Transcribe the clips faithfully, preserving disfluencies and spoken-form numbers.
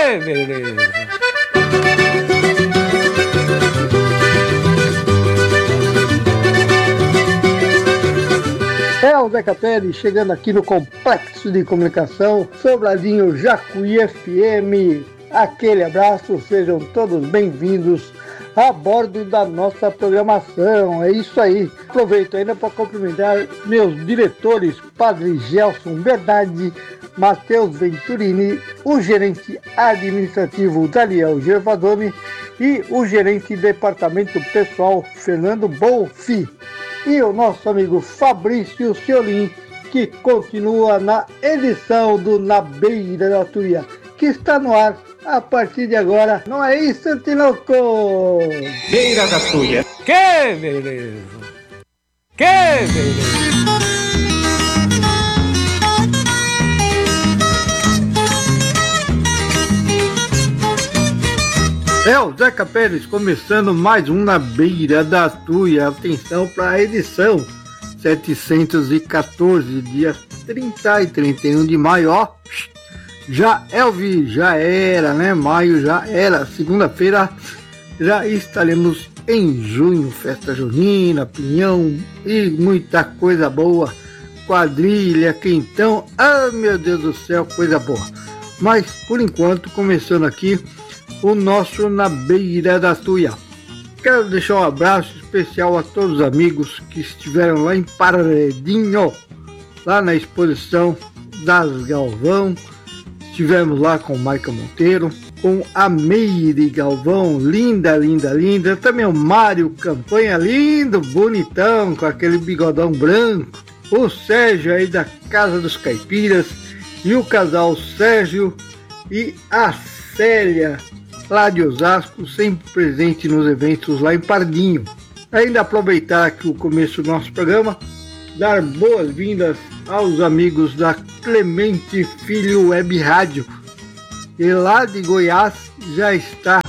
Que beleza! É o Zeca Pérez chegando aqui no Complexo de Comunicação, Sobradinho Jacuí F M. Aquele abraço, sejam todos bem-vindos a bordo da nossa programação. É isso aí. Aproveito ainda para cumprimentar meus diretores, Padre Gelson Bernardi, Matheus Venturini, o gerente administrativo Daniel Gervasoni e o gerente de departamento pessoal Fernando Bolfi. E o nosso amigo Fabrício Ciolim, que continua na edição do Na Beira da Tuia, que está no ar a partir de agora. Não é isso, Tinoco? Beira da Tuia. Que beleza! Que beleza! É o Zeca Pérez começando mais um Na Beira da Tuia. Atenção para a edição setecentos e quatorze, dia trinta e trinta e um de maio. Ó, já é o vi, já era, né? Maio já era. Segunda-feira já estaremos em junho. Festa junina, pinhão e muita coisa boa. Quadrilha, quentão. Ah, meu Deus do céu, coisa boa. Mas, por enquanto, começando aqui o nosso Na Beira da Tuia. Quero deixar um abraço especial a todos os amigos que estiveram lá em Paredinho, lá na exposição das Galvão. Estivemos lá com o Maica Monteiro, com a Meire Galvão, linda, linda, linda. Também o Mário Campanha, lindo, bonitão, com aquele bigodão branco. O Sérgio aí da Casa dos Caipiras e o casal Sérgio e a Célia, lá de Osasco, sempre presente nos eventos lá em Pardinho. Ainda aproveitar aqui o começo do nosso programa, dar boas-vindas aos amigos da Clemente Filho Web Rádio. E lá de Goiás já está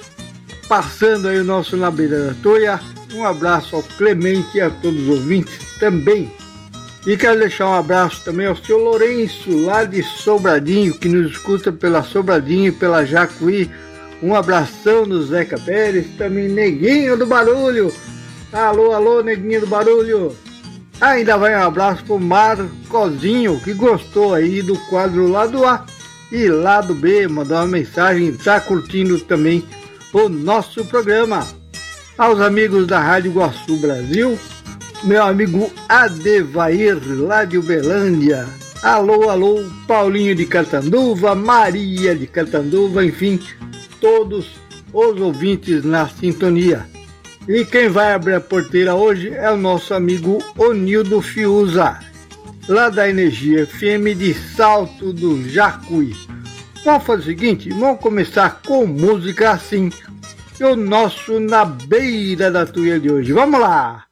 passando aí o nosso Na Beira da Tuia. Um abraço ao Clemente e a todos os ouvintes também. E quero deixar um abraço também ao seu Lourenço, lá de Sobradinho, que nos escuta pela Sobradinho e pela Jacuí. Um abração do Zeca Pérez, também Neguinho do Barulho. Alô, alô, Neguinho do Barulho. Ainda vai um abraço pro Marcozinho, que gostou aí do quadro Lado A e Lado B. Mandou uma mensagem, tá curtindo também o nosso programa. Aos amigos da Rádio Iguaçu Brasil, meu amigo Adevair, lá de Uberlândia. Alô, alô, Paulinho de Catanduva, Maria de Catanduva, enfim, todos os ouvintes na sintonia. E quem vai abrir a porteira hoje é o nosso amigo Onildo Fiuza, lá da Energia F M de Salto do Jacuí. Vamos fazer o seguinte, vamos começar com música assim, o nosso Na Beira da Tuia de hoje. Vamos lá!